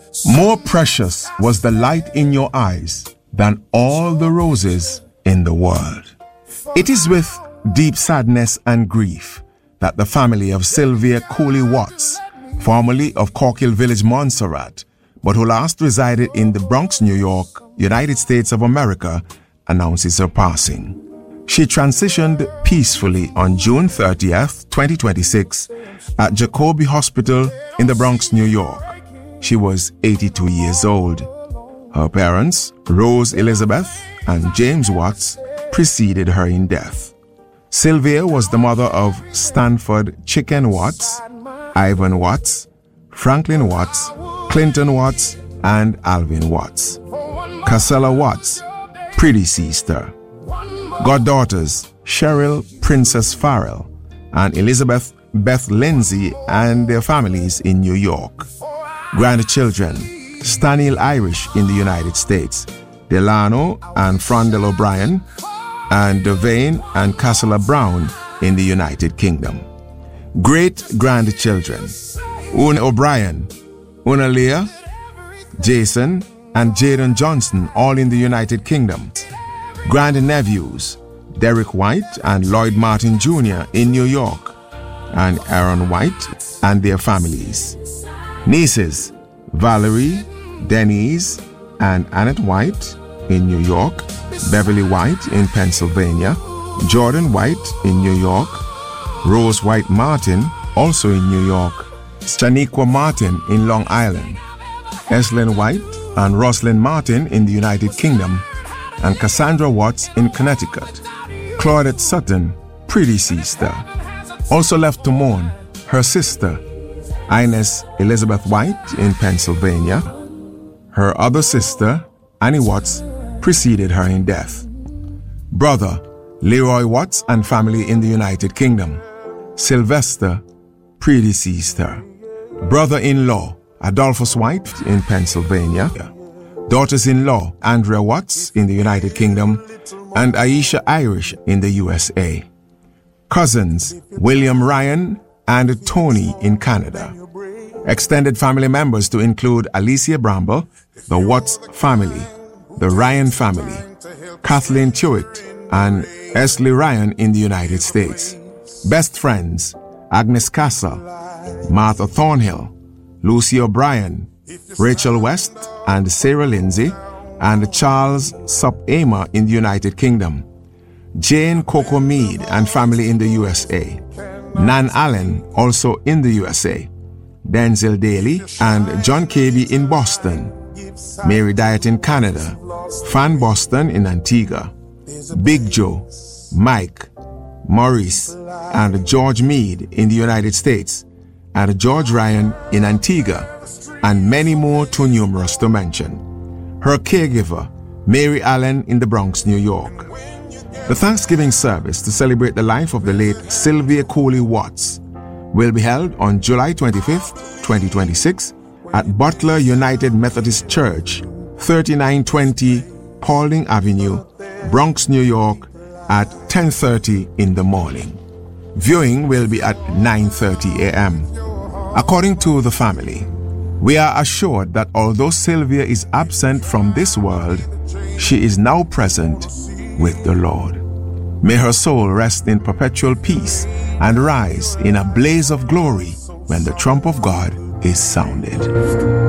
More precious was the light in your eyes than all the roses in the world. It is with deep sadness and grief that the family of Sylvia Cooley Watts, formerly of Corkhill Village, Montserrat, but who last resided in the Bronx, New York, United States of America, announces her passing. She transitioned peacefully on June 30th, 2026 at Jacobi Hospital in the Bronx, New York. She was 82 years old. Her parents, Rose Elizabeth and James Watts, preceded her in death. Sylvia was the mother of Stanford Chicken Watts, Ivan Watts, Franklin Watts, Clinton Watts, and Alvin Watts. Casella Watts predeceased her. Goddaughters Cheryl Princess Farrell and Elizabeth Beth Lindsay and their families in New York. Grandchildren Stanil Irish in the United States, Delano and Frandel O'Brien, and Devane and Casella Brown in the United Kingdom. Great-grandchildren Una O'Brien, Una Leah, Jason, and Jaden Johnson, all in the United Kingdom. Grandnephews Derek White and Lloyd Martin Jr. in New York, and Aaron White and their families. Nieces Valerie, Denise, and Annette White in New York, Beverly White in Pennsylvania, Jordan White in New York, Rose White Martin also in New York, Shaniqua Martin in Long Island, Eslyn White and Roslyn Martin in the United Kingdom, and Cassandra Watts in Connecticut. Claudette Sutton predeceased her. Also left to mourn her sister, Ines Elizabeth White in Pennsylvania. Her other sister, Annie Watts, preceded her in death. Brother, Leroy Watts and family in the United Kingdom. Sylvester predeceased her. Brother-in-law, Adolphus White in Pennsylvania. Daughters-in-law, Andrea Watts in the United Kingdom, and Aisha Irish in the USA. Cousins, William Ryan and Tony in Canada. Extended family members to include Alicia Bramble, the Watts family, the Ryan family, Kathleen Tewitt, and Esley Ryan in the United States. Best friends, Agnes Castle, Martha Thornhill, Lucy O'Brien, Rachel West and Sarah Lindsay, and Charles Sup-Amer in the United Kingdom. Jane Coco Mead and family in the USA. Nan Allen also in the USA. Denzel Daly and John Cabey in Boston. Mary Diet in Canada. Fan Boston in Antigua. Big Joe, Mike, Maurice, and George Mead in the United States. And George Ryan in Antigua. And many more too numerous to mention. Her caregiver, Mary Allen in the Bronx, New York. The Thanksgiving service to celebrate the life of the late Sylvia Cooley Watts will be held on July 25th, 2026 at Butler United Methodist Church, 3920 Paulding Avenue, Bronx, New York at 10:30 in the morning. Viewing will be at 9:30 a.m. According to the family, we are assured that although Sylvia is absent from this world, she is now present with the Lord. May her soul rest in perpetual peace and rise in a blaze of glory when the trump of God is sounded.